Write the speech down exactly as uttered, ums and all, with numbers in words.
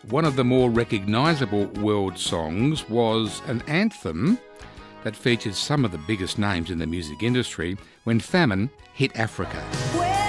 one of the more recognisable world songs was an anthem that featured some of the biggest names in the music industry when famine hit Africa.